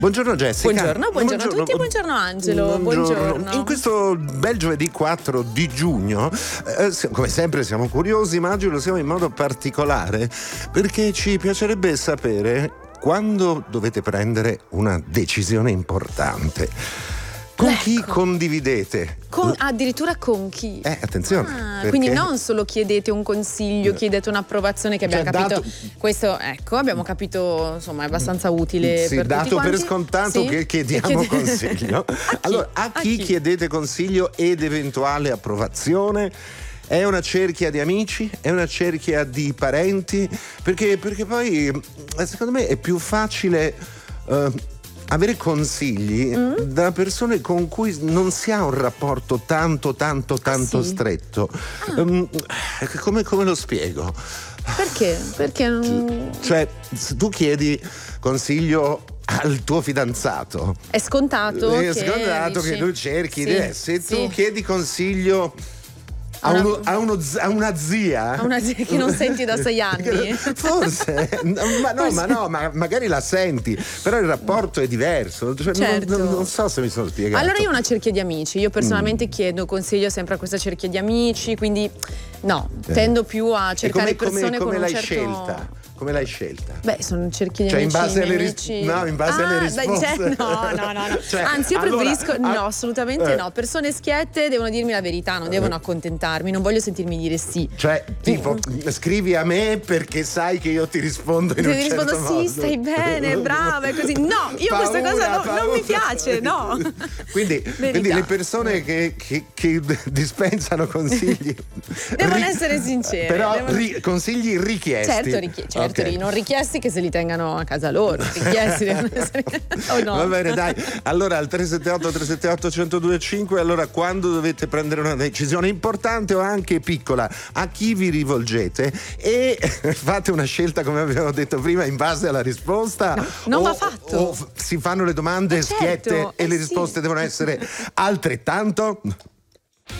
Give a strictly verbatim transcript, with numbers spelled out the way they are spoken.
Buongiorno Jessica. Buongiorno, buongiorno, buongiorno a tutti e buongiorno Angelo. Buongiorno. buongiorno. In questo bel giovedì quattro di giugno, eh, come sempre siamo curiosi, ma oggi lo siamo in modo particolare perché ci piacerebbe sapere quando dovete prendere una decisione importante. Con ecco. chi condividete? Con, addirittura con chi? Eh, attenzione. Ah, perché... Quindi non solo chiedete un consiglio, chiedete un'approvazione, che abbiamo cioè, capito. Dato... Questo, ecco, abbiamo capito, insomma, è abbastanza utile sì, per dato tutti quanti. Per scontato sì? che chiediamo chiede... consiglio. a chi? Allora, a chi, a chi chiedete consiglio ed eventuale approvazione? È una cerchia di amici? È una cerchia di parenti? Perché, perché poi, secondo me, è più facile... Uh, avere consigli mm. da persone con cui non si ha un rapporto tanto tanto tanto ah, sì? stretto. Ah. Um, come, come lo spiego? Perché? Perché non... Cioè, se tu chiedi consiglio al tuo fidanzato, è scontato è che scontato dici... che tu cerchi sì, eh, se sì. tu chiedi consiglio A, una, uno, a, uno, a una zia a una zia che non senti da sei anni forse ma no, ma no ma magari la senti, però il rapporto è diverso, cioè, certo. non, non so se mi sono spiegato. Allora io ho una cerchia di amici, io personalmente mm. chiedo consiglio sempre a questa cerchia di amici, quindi no, eh. tendo più a cercare come, persone come, come con un l'hai certo... scelta? Come l'hai scelta? Beh, sono cerchi di cioè, amici. in base alle amici... ris- no, in base ah, alle risposte. Beh, no, no, no, no. Cioè, anzi, io allora, preferisco. a... No, assolutamente eh. no. Persone schiette devono dirmi la verità, non devono accontentarmi, non voglio sentirmi dire sì. Cioè, tipo, mm. scrivi a me perché sai che io ti rispondo in ti un rispondo certo modo. sì, stai bene, brava e così. No, io paura, questa cosa no, non mi piace, no. Quindi, quindi le persone che, che, che dispensano consigli devono ri- essere sincere. Però devono... ri- consigli richiesti. Certo, richie- certo okay. non richiesti che se li tengano a casa loro, richiesti devono essere o no. Va bene, dai. Allora al tre sette otto tre sette otto uno zero due cinque, allora quando dovete prendere una decisione importante o anche piccola, a chi vi rivolgete e fate una scelta, come abbiamo detto prima, in base alla risposta? No, non o, va fatto. O si fanno le domande Ma schiette certo, e eh le risposte sì. devono essere altrettanto?